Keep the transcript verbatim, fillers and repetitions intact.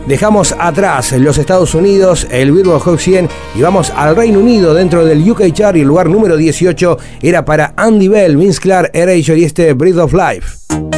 Dejamos atrás los Estados Unidos, el Billboard Hot cien, y vamos al Reino Unido dentro del U K Chart, y el lugar número dieciocho era para Andy Bell, Vince Clarke, Erasure y este Breath of Life.